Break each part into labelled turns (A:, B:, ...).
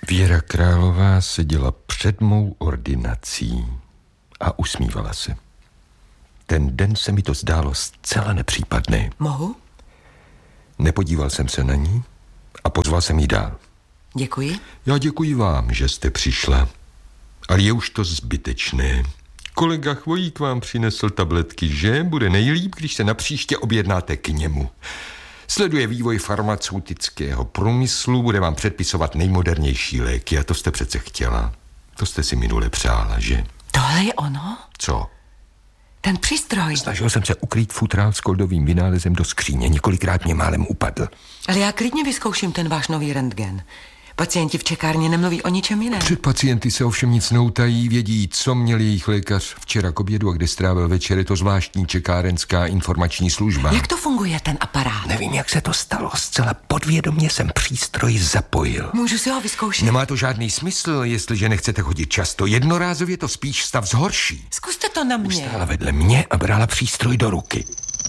A: Věra Králová seděla před mou ordinací a usmívala se. Ten den se mi to zdálo zcela nepřípadné.
B: Mohu?
A: Nepodíval jsem se na ní a pozval jsem jí dál.
B: Děkuji.
A: Já děkuji vám, že jste přišla, ale je už to zbytečné. Kolega Chvojík vám přinesl tabletky, že? Bude nejlíp, když se napříště objednáte k němu. Sleduje vývoj farmaceutického průmyslu, bude vám předpisovat nejmodernější léky a to jste přece chtěla. To jste si minule přála, že?
B: Tohle je ono?
A: Co?
B: Ten přístroj.
A: Snažil jsem se ukrýt futrál s koldovým vynálezem do skříně, několikrát mě málem upadl.
B: Ale já klidně vyzkouším ten váš nový rentgen. Pacienti v čekárně nemluví o ničem jiném.
A: Před pacienty se ovšem nic neutají, vědí, co měl jejich lékař včera k obědu a kde strávil večer. Je to zvláštní čekárenská informační služba.
B: Jak to funguje, ten aparát?
A: Nevím, jak se to stalo. Zcela podvědomě jsem přístroj zapojil.
B: Můžu si ho vyzkoušet?
A: Nemá to žádný smysl, jestliže nechcete chodit často. Jednorázově to spíš stav zhorší.
B: Zkuste to na mě.
A: Stála vedle mě a brala přístroj do ruky.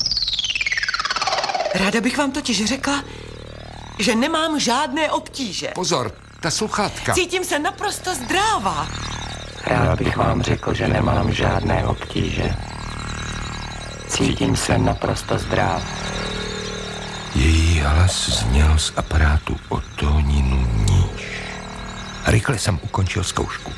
B: Ráda bych vám totiž řekla, že nemám žádné obtíže.
A: Pozor, ta sluchátka.
B: Cítím se naprosto zdrává.
C: Rád bych vám řekl, že nemám žádné obtíže. Cítím se naprosto zdráv.
A: Její hlas zněl z aparátu o tóninu níž. A rychle jsem ukončil zkoušku.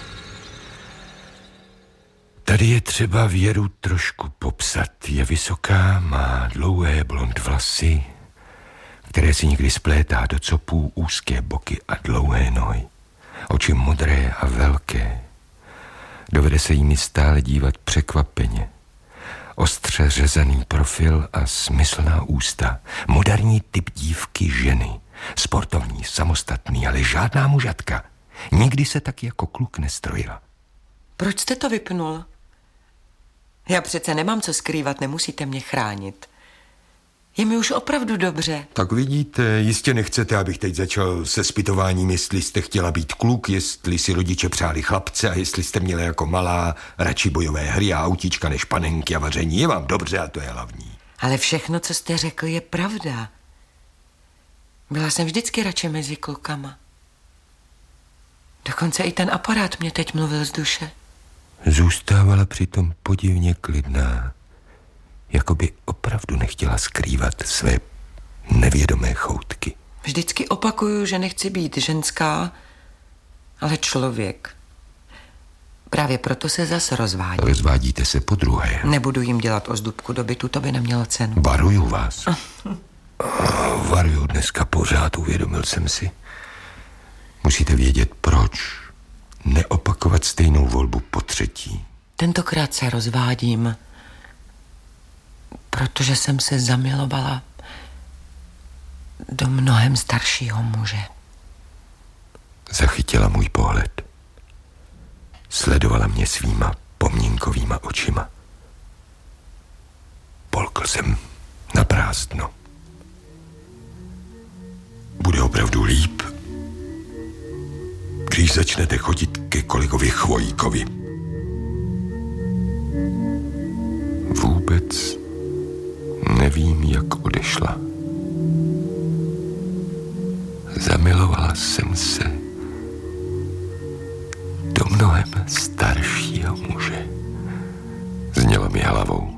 A: Tady je třeba Věru trošku popsat. Je vysoká, má dlouhé blond vlasy, které si někdy splétá do copů, úzké boky a dlouhé nohy. Oči modré a velké. Dovede se jimi stále dívat překvapeně. Ostře řezaný profil a smyslná ústa. Moderní typ dívky ženy. Sportovní, samostatný, ale žádná mužatka. Nikdy se tak jako kluk nestrojila.
B: Proč jste to vypnul? Já přece nemám co skrývat, nemusíte mě chránit. Je mi už opravdu dobře.
A: Tak vidíte, jistě nechcete, abych teď začal se zpytováním, jestli jste chtěla být kluk, jestli si rodiče přáli chlapce a jestli jste měla jako malá radši bojové hry a autíčka než panenky a vaření. Je vám dobře a to je hlavní.
B: Ale všechno, co jste řekl, je pravda. Byla jsem vždycky radši mezi klukama. Dokonce i ten aparát mě teď mluvil z duše.
A: Zůstávala přitom podivně klidná. Jako by opravdu nechtěla skrývat své nevědomé choutky.
B: Vždycky opakuju, že nechci být ženská, ale člověk. Právě proto se zase rozvádím.
A: Rozvádíte se podruhé.
B: Nebudu jim dělat ozdobku do bytu, to by nemělo cenu.
A: Varuju vás. Varuju dneska pořád, uvědomil jsem si. Musíte vědět, proč. Neopakovat stejnou volbu po třetí.
B: Tentokrát se rozvádím, protože jsem se zamilovala do mnohem staršího muže.
A: Zachytila můj pohled. Sledovala mě svýma pomínkovýma očima. Polkl jsem na prázdno. Bude opravdu líp, když začnete chodit ke kolegovi Chvojíkovi. Vůbec nevím, jak odešla. Zamilovala jsem se do mnohem staršího muže. Znělo mi hlavou.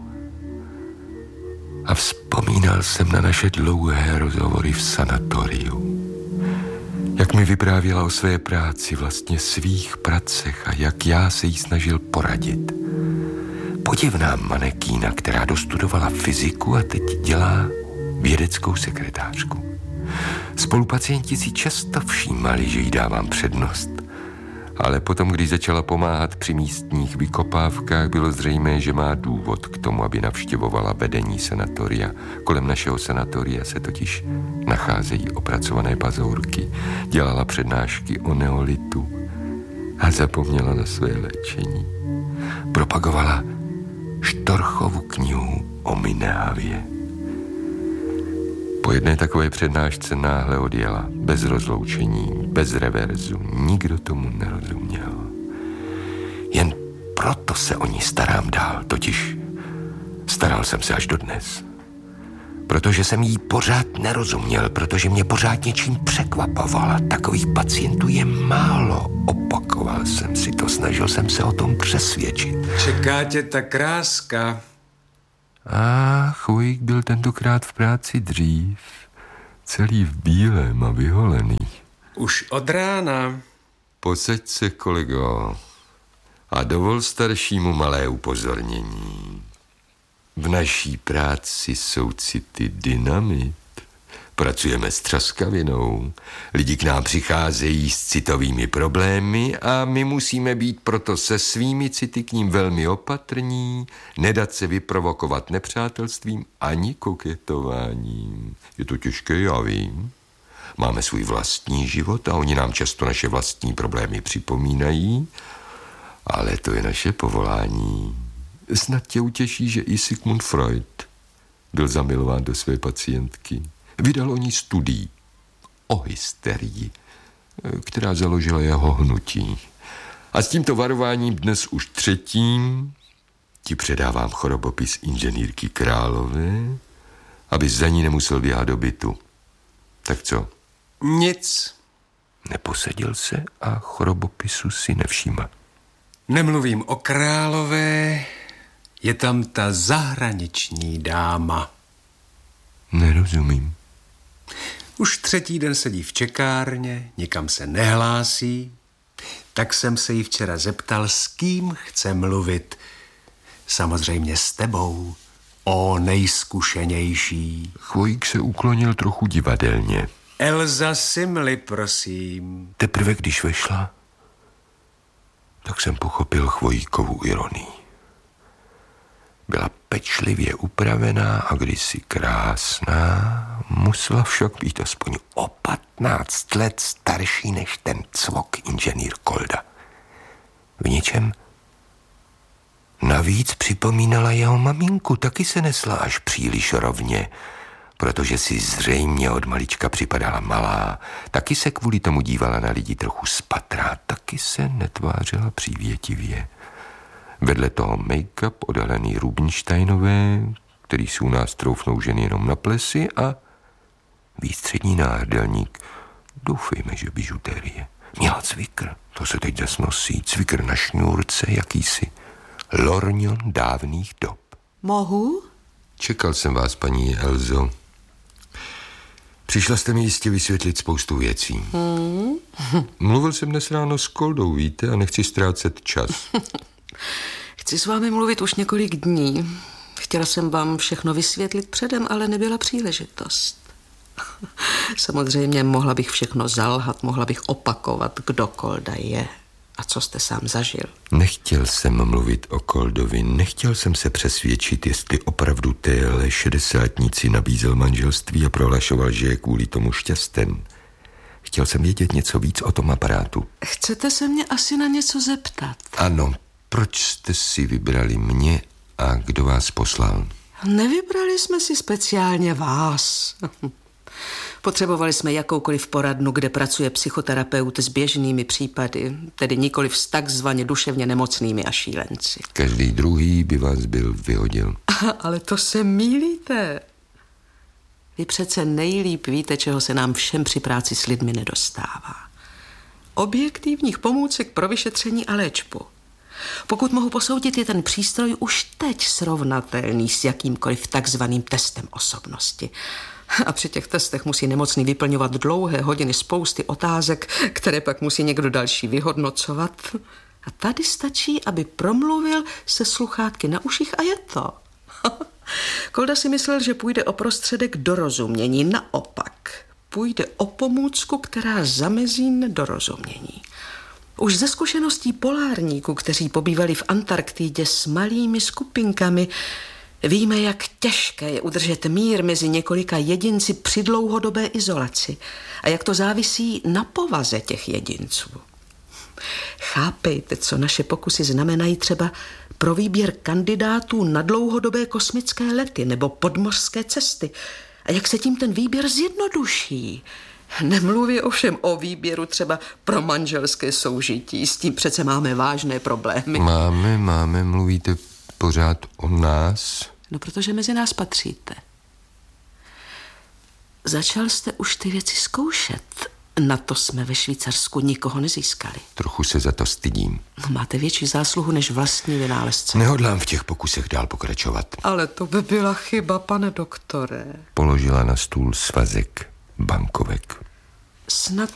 A: A vzpomínal jsem na naše dlouhé rozhovory v sanatoriu. Jak mi vyprávěla o své práci, vlastně svých pracech a jak já se jí snažil poradit. Podivná manekína, která dostudovala fyziku a teď dělá vědeckou sekretářku. Spolupacienti si často všímali, že jí dávám přednost. Ale potom, když začala pomáhat při místních vykopávkách, bylo zřejmé, že má důvod k tomu, aby navštěvovala vedení sanatoria. Kolem našeho sanatoria se totiž nacházejí opracované pazourky. Dělala přednášky o neolitu a zapomněla na své léčení. Propagovala Štorchovu knihu o Minervě. Po jedné takové přednášce náhle odjela, bez rozloučení, bez reverzu. Nikdo tomu nerozuměl. Jen proto se o ní starám dál, totiž staral jsem se až dodnes. Protože jsem jí pořád nerozuměl, protože mě pořád něčím překvapovala. Takových pacientů je málo. Opakoval jsem si to, snažil jsem se o tom přesvědčit.
D: Čeká tě ta kráska.
A: Chvojík byl tentokrát v práci dřív. Celý v bílém a vyholený.
D: Už od rána.
A: Posaď se, kolego, a dovol staršímu malé upozornění. V naší práci jsou city dynamit. Pracujeme s třaskavinou. Lidi k nám přicházejí s citovými problémy a my musíme být proto se svými city k ním velmi opatrní, nedat se vyprovokovat nepřátelstvím ani koketováním. Je to těžké, já vím. Máme svůj vlastní život a oni nám často naše vlastní problémy připomínají, ale to je naše povolání. Snad tě utěší, že i Sigmund Freud byl zamilován do své pacientky. Vydal o ní studii o hysterii, která založila jeho hnutí. A s tímto varováním dnes už třetím ti předávám chorobopis inženýrky Králové, aby za ní nemusel běhat do bytu. Tak co?
D: Nic.
A: Neposadil se a chorobopisu si nevšímal.
D: Nemluvím o Králové, je tam ta zahraniční dáma.
A: Nerozumím.
D: Už třetí den sedí v čekárně, nikam se nehlásí. Tak jsem se jí včera zeptal, s kým chce mluvit. Samozřejmě s tebou, o nejzkušenější.
A: Chvojík se uklonil trochu divadelně.
D: Elza Simli, prosím.
A: Teprve když vešla, tak jsem pochopil Chvojíkovu ironii. Byla pečlivě upravená a kdysi krásná, musela však být aspoň o 15 let starší než ten cvok inženýr Kolda. V něčem navíc připomínala jeho maminku, taky se nesla až příliš rovně, protože si zřejmě od malička připadala malá, taky se kvůli tomu dívala na lidi trochu spatrá, taky se netvářila přívětivě. Vedle toho make-up od Heleny Rubinsteinové, který si u nás troufnou ženy jenom na plesy, a výstřední náhrdelník, doufejme, že bižutérie. Měla cvikr, to se teď zas nosí, cvikr na šňůrce, jakýsi lorňon dávných dob.
B: Mohu?
A: Čekal jsem vás, paní Elzo. Přišla jste mi jistě vysvětlit spoustu věcí. Mluvil jsem dnes ráno s Koldou, víte, a nechci ztrácet čas.
E: Chci s vámi mluvit už několik dní. Chtěla jsem vám všechno vysvětlit předem, ale nebyla příležitost. Samozřejmě mohla bych všechno zalhat, mohla bych opakovat, kdo Kolda je a co jste sám zažil.
A: Nechtěl jsem mluvit o Koldovi, nechtěl jsem se přesvědčit, jestli opravdu téhle šedesátnici nabízel manželství a prohlašoval, že je kvůli tomu šťasten. Chtěl jsem vědět něco víc o tom aparátu.
E: Chcete se mě asi na něco zeptat?
A: Ano, proč jste si vybrali mě a kdo vás poslal?
E: Nevybrali jsme si speciálně vás. Potřebovali jsme jakoukoliv poradnu, kde pracuje psychoterapeut s běžnými případy, tedy nikoliv s takzvaně duševně nemocnými a šílenci.
A: Každý druhý by vás byl vyhodil.
E: Ale to se mýlíte. Vy přece nejlíp víte, čeho se nám všem při práci s lidmi nedostává. Objektivních pomůcek pro vyšetření a léčbu. Pokud mohu posoudit, je ten přístroj už teď srovnatelný s jakýmkoliv takzvaným testem osobnosti. A při těch testech musí nemocný vyplňovat dlouhé hodiny spousty otázek, které pak musí někdo další vyhodnocovat. A tady stačí, aby promluvil se sluchátky na uších a je to. Kolda si myslel, že půjde o prostředek dorozumění. Naopak, půjde o pomůcku, která zamezí nedorozumění. Už ze zkušeností polárníků, kteří pobývali v Antarktidě s malými skupinkami, víme, jak těžké je udržet mír mezi několika jedinci při dlouhodobé izolaci a jak to závisí na povaze těch jedinců. Chápejte, co naše pokusy znamenají třeba pro výběr kandidátů na dlouhodobé kosmické lety nebo podmořské cesty a jak se tím ten výběr zjednoduší. Nemluví ovšem o výběru třeba pro manželské soužití, s tím přece máme vážné problémy.
A: Máme, mluvíte pořád o nás?
E: No, protože mezi nás patříte. Začal jste už ty věci zkoušet. Na to jsme ve Švýcarsku nikoho nezískali.
A: Trochu se za to stydím.
E: No, máte větší zásluhu než vlastní vynálezce.
A: Nehodlám v těch pokusech dál pokračovat.
E: Ale to by byla chyba, pane doktore.
A: Položila na stůl svazek bankovek.
E: Snad